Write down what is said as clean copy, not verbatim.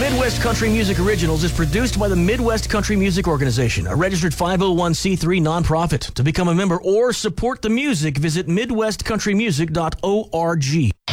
Midwest Country Music Originals is produced by the Midwest Country Music Organization, a registered 501c3 nonprofit. To become a member or support the music, visit MidwestCountryMusic.org.